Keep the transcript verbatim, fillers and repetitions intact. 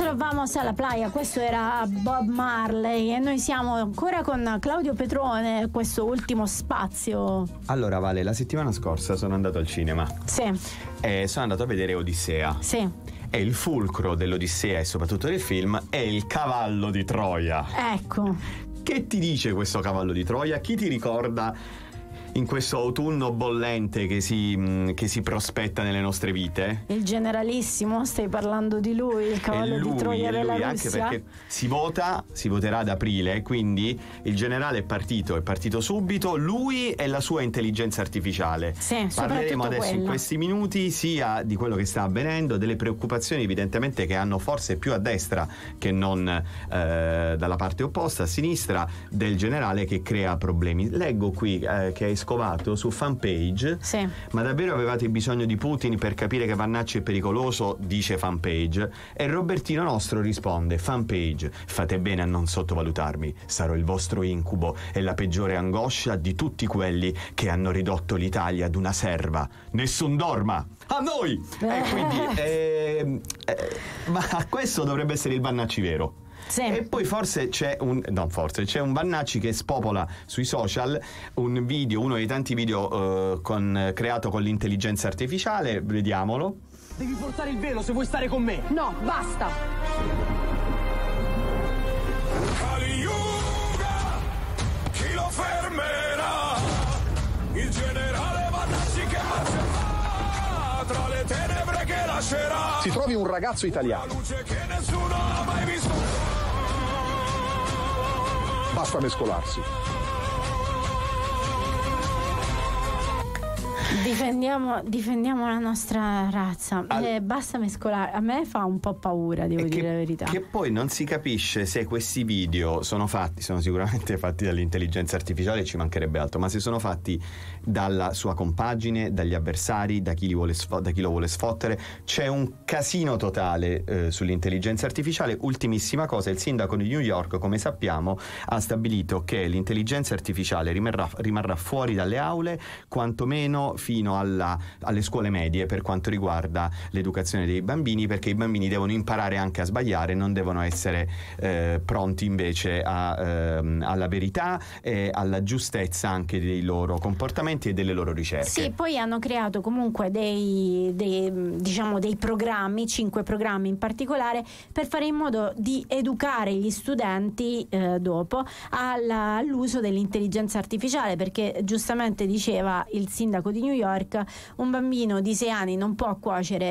Nosotros vamos alla playa, questo era Bob Marley e noi siamo ancora con Claudio Petrone, questo ultimo spazio. Allora Vale, la settimana scorsa sono andato al cinema. Sì. E sono andato a vedere Odissea. Sì. E il fulcro dell'Odissea e soprattutto del film è il cavallo di Troia. Ecco. Che ti dice questo cavallo di Troia? Chi ti ricorda in questo autunno bollente che si, che si prospetta nelle nostre vite? Il generalissimo, stai parlando di lui, il cavallo lui, di Troia della lui, Russia? Anche perché si vota, si voterà ad aprile, quindi il generale è partito, è partito subito, lui e la sua intelligenza artificiale. Sì, parleremo adesso quella. in questi minuti sia di quello che sta avvenendo, delle preoccupazioni evidentemente che hanno forse più a destra che non eh, dalla parte opposta, a sinistra, del generale che crea problemi. Leggo qui eh, che è scovato su Fanpage. Sì. Ma davvero avevate bisogno di Putin per capire che Vannacci è pericoloso? Dice Fanpage. E Robertino Nostro risponde: Fanpage, fate bene a non sottovalutarmi, sarò il vostro incubo e la peggiore angoscia di tutti quelli che hanno ridotto l'Italia ad una serva. Nessun dorma a noi. E quindi eh, eh, ma questo dovrebbe essere il Vannacci vero. Sì. E poi forse c'è un no forse c'è un Vannacci che spopola sui social un video, uno dei tanti video uh, con, creato con l'intelligenza artificiale. Vediamolo. Devi portare il velo se vuoi stare con me. No, basta. Caliuga, chi lo fermerà? Il generale Vannacci che marcerà tra le tenebre che lascerà. Si trovi un ragazzo La italiano, luce che nessuno ha mai visto. basta mescolarsi. Difendiamo, difendiamo la nostra razza. Al... Eh, basta mescolare. A me fa un po' paura, devo e dire che, la verità. Che poi non si capisce se questi video sono fatti, sono sicuramente fatti dall'intelligenza artificiale, ci mancherebbe altro, ma se sono fatti dalla sua compagine, dagli avversari, da chi, li vuole sfo- da chi lo vuole sfottere. C'è un casino totale eh, sull'intelligenza artificiale. Ultimissima cosa, il sindaco di New York, come sappiamo, ha stabilito che l'intelligenza artificiale rimarrà, rimarrà fuori dalle aule, quantomeno fino alla, alle scuole medie, per quanto riguarda l'educazione dei bambini, perché i bambini devono imparare anche a sbagliare, non devono essere eh, pronti invece a, eh, alla verità e alla giustezza anche dei loro comportamenti e delle loro ricerche. Sì, poi hanno creato comunque dei, dei diciamo dei programmi, cinque programmi in particolare, per fare in modo di educare gli studenti eh, dopo alla, all'uso dell'intelligenza artificiale, perché giustamente diceva il sindaco di New York, un bambino di sei anni non può cuocere